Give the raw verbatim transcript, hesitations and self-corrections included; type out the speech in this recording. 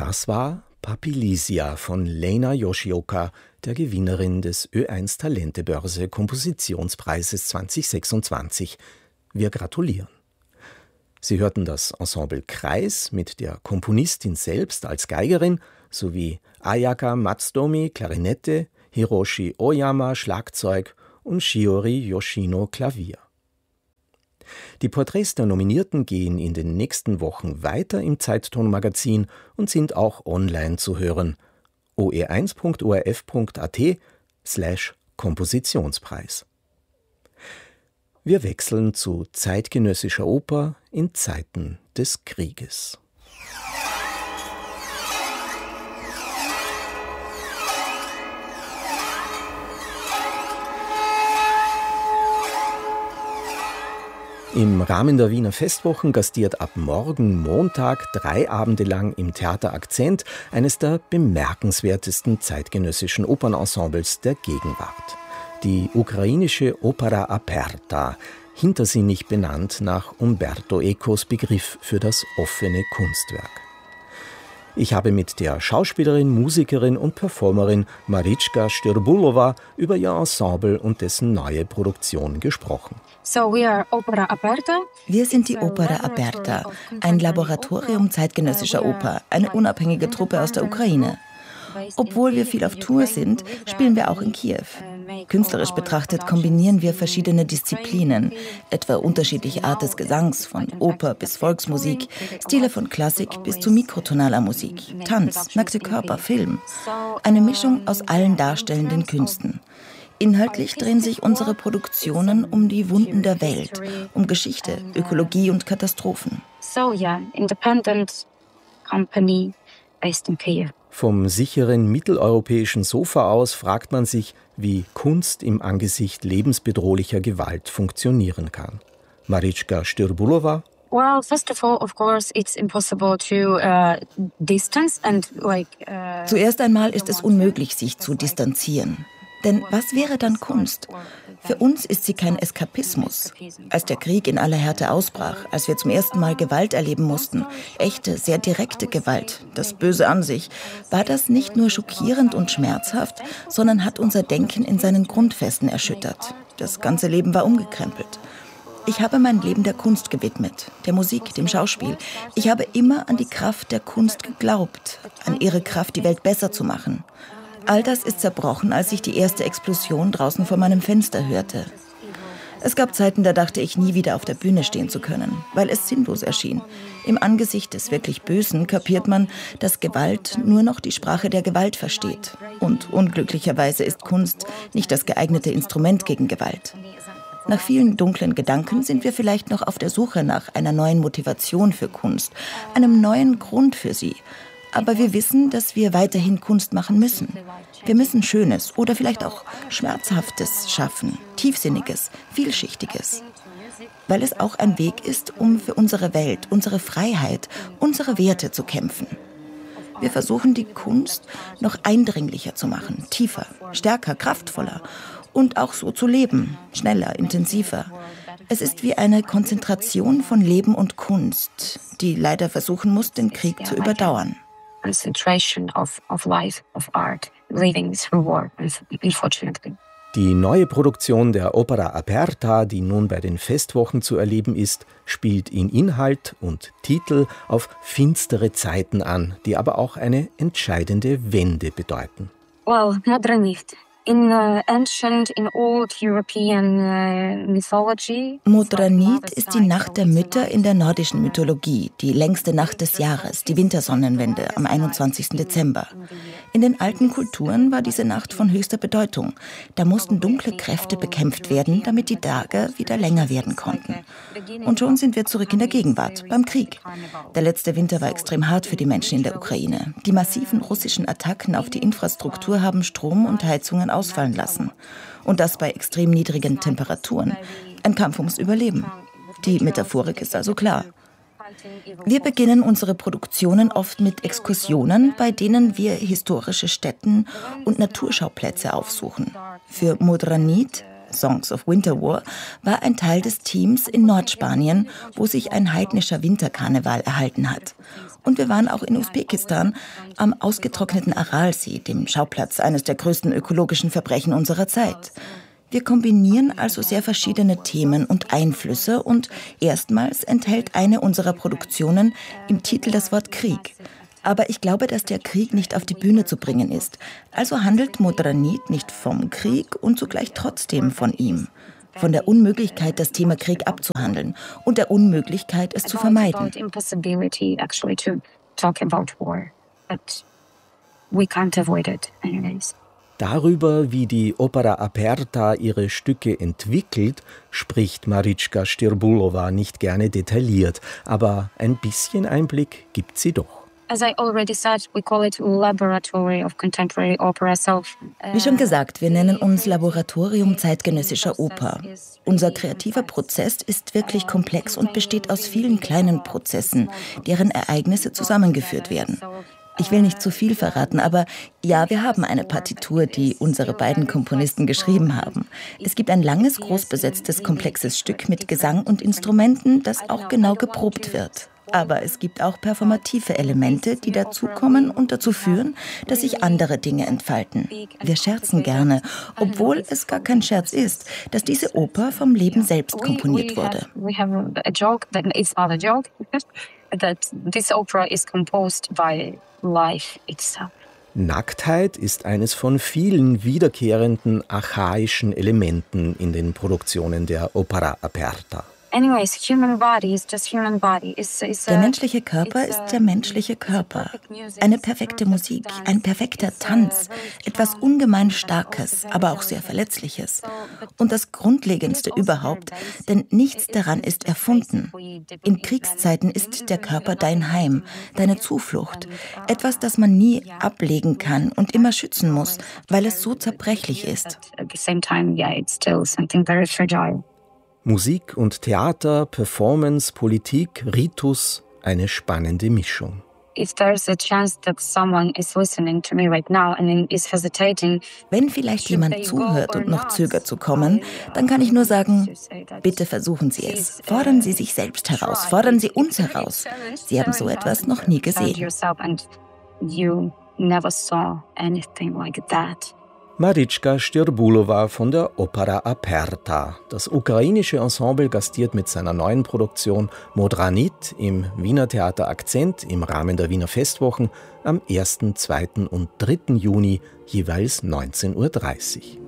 Das war Papilisia von Leina Yoshioka, der Gewinnerin des Ö eins Talentebörse Kompositionspreises zwanzig sechsundzwanzig. Wir gratulieren. Sie hörten das Ensemble Kreis mit der Komponistin selbst als Geigerin sowie Ayaka Matsutomi Klarinette, Hiroshi Oyama Schlagzeug und Shiori Yoshino Klavier. Die Porträts der Nominierten gehen in den nächsten Wochen weiter im Zeitton-Magazin und sind auch online zu hören. o e eins punkt o r f punkt a t slash Kompositionspreis. Wir wechseln zu zeitgenössischer Oper in Zeiten des Krieges. Im Rahmen der Wiener Festwochen gastiert ab morgen Montag drei Abende lang im Theater Akzent eines der bemerkenswertesten zeitgenössischen Opernensembles der Gegenwart. Die ukrainische Opera Aperta, hintersinnig benannt nach Umberto Ecos Begriff für das offene Kunstwerk. Ich habe mit der Schauspielerin, Musikerin und Performerin Marička Styrbulova über ihr Ensemble und dessen neue Produktion gesprochen. So we are Opera Aperta. Wir sind die Opera Aperta, ein Laboratorium zeitgenössischer Oper, eine unabhängige Truppe aus der Ukraine. Obwohl wir viel auf Tour sind, spielen wir auch in Kiew. Künstlerisch betrachtet kombinieren wir verschiedene Disziplinen, etwa unterschiedliche Art des Gesangs, von Oper bis Volksmusik, Stile von Klassik bis zu mikrotonaler Musik, Tanz, nackte Körper, Film. Eine Mischung aus allen darstellenden Künsten. Inhaltlich drehen sich unsere Produktionen um die Wunden der Welt, um Geschichte, Ökologie und Katastrophen. So yeah, independent company based in Kiev. Vom sicheren mitteleuropäischen Sofa aus fragt man sich, wie Kunst im Angesicht lebensbedrohlicher Gewalt funktionieren kann. Marička Styrbulova. Well, first of all, of course, it's impossible to uh, distance and like. Uh, Zuerst einmal ist es unmöglich, sich zu distanzieren. Denn was wäre dann Kunst? Für uns ist sie kein Eskapismus. Als der Krieg in aller Härte ausbrach, als wir zum ersten Mal Gewalt erleben mussten, echte, sehr direkte Gewalt, das Böse an sich, war das nicht nur schockierend und schmerzhaft, sondern hat unser Denken in seinen Grundfesten erschüttert. Das ganze Leben war umgekrempelt. Ich habe mein Leben der Kunst gewidmet, der Musik, dem Schauspiel. Ich habe immer an die Kraft der Kunst geglaubt, an ihre Kraft, die Welt besser zu machen. All das ist zerbrochen, als ich die erste Explosion draußen vor meinem Fenster hörte. Es gab Zeiten, da dachte ich, nie wieder auf der Bühne stehen zu können, weil es sinnlos erschien. Im Angesicht des wirklich Bösen kapiert man, dass Gewalt nur noch die Sprache der Gewalt versteht. Und unglücklicherweise ist Kunst nicht das geeignete Instrument gegen Gewalt. Nach vielen dunklen Gedanken sind wir vielleicht noch auf der Suche nach einer neuen Motivation für Kunst, einem neuen Grund für sie. Aber wir wissen, dass wir weiterhin Kunst machen müssen. Wir müssen Schönes oder vielleicht auch Schmerzhaftes schaffen, Tiefsinniges, Vielschichtiges. Weil es auch ein Weg ist, um für unsere Welt, unsere Freiheit, unsere Werte zu kämpfen. Wir versuchen, die Kunst noch eindringlicher zu machen, tiefer, stärker, kraftvoller und auch so zu leben, schneller, intensiver. Es ist wie eine Konzentration von Leben und Kunst, die leider versuchen muss, den Krieg zu überdauern. Concentration of, of life, of art, living through war, unfortunately. Die neue Produktion der Opera Aperta, die nun bei den Festwochen zu erleben ist, spielt in Inhalt und Titel auf finstere Zeiten an, die aber auch eine entscheidende Wende bedeuten. Well, Modranit. In uh, ancient, in old European uh, mythology. Modranit ist die Nacht der Mütter in der nordischen Mythologie, die längste Nacht des Jahres, die Wintersonnenwende am einundzwanzigsten Dezember. In den alten Kulturen war diese Nacht von höchster Bedeutung. Da mussten dunkle Kräfte bekämpft werden, damit die Tage wieder länger werden konnten. Und schon sind wir zurück in der Gegenwart, beim Krieg. Der letzte Winter war extrem hart für die Menschen in der Ukraine. Die massiven russischen Attacken auf die Infrastruktur haben Strom und Heizungen ausfallen lassen. Und das bei extrem niedrigen Temperaturen. Ein Kampf ums Überleben. Die Metaphorik ist also klar. Wir beginnen unsere Produktionen oft mit Exkursionen, bei denen wir historische Stätten und Naturschauplätze aufsuchen. Für Modranit, Songs of Winter War, war ein Teil des Teams in Nordspanien, wo sich ein heidnischer Winterkarneval erhalten hat. Und wir waren auch in Usbekistan am ausgetrockneten Aralsee, dem Schauplatz eines der größten ökologischen Verbrechen unserer Zeit. Wir kombinieren also sehr verschiedene Themen und Einflüsse und erstmals enthält eine unserer Produktionen im Titel das Wort Krieg. Aber ich glaube, dass der Krieg nicht auf die Bühne zu bringen ist. Also handelt Modranit nicht vom Krieg und zugleich trotzdem von ihm. Von der Unmöglichkeit, das Thema Krieg abzuhandeln und der Unmöglichkeit, es zu vermeiden. Darüber, wie die Opera Aperta ihre Stücke entwickelt, spricht Marička Štirbulova nicht gerne detailliert, aber ein bisschen Einblick gibt sie doch. Wie schon gesagt, wir nennen uns Laboratorium zeitgenössischer Oper. Unser kreativer Prozess ist wirklich komplex und besteht aus vielen kleinen Prozessen, deren Ereignisse zusammengeführt werden. Ich will nicht zu viel verraten, aber ja, wir haben eine Partitur, die unsere beiden Komponisten geschrieben haben. Es gibt ein langes, großbesetztes, komplexes Stück mit Gesang und Instrumenten, das auch genau geprobt wird. Aber es gibt auch performative Elemente, die dazukommen und dazu führen, dass sich andere Dinge entfalten. Wir scherzen gerne, obwohl es gar kein Scherz ist, dass diese Oper vom Leben selbst komponiert wurde. Nacktheit ist eines von vielen wiederkehrenden archaischen Elementen in den Produktionen der Opera Aperta. Der menschliche Körper ist der menschliche Körper. Eine perfekte Musik, ein perfekter Tanz, etwas ungemein Starkes, aber auch sehr Verletzliches. Und das Grundlegendste überhaupt, denn nichts daran ist erfunden. In Kriegszeiten ist der Körper dein Heim, deine Zuflucht, etwas, das man nie ablegen kann und immer schützen muss, weil es so zerbrechlich ist. Musik und Theater, Performance, Politik, Ritus, eine spannende Mischung. Wenn vielleicht jemand zuhört und noch zögert zu kommen, dann kann ich nur sagen, bitte versuchen Sie es. Fordern Sie sich selbst heraus, fordern Sie uns heraus. Sie haben so etwas noch nie gesehen. Marička Štirbulova von der Opera Aperta. Das ukrainische Ensemble gastiert mit seiner neuen Produktion Modranit im Wiener Theater Akzent im Rahmen der Wiener Festwochen am ersten, zweiten und dritten Juni jeweils neunzehn Uhr dreißig.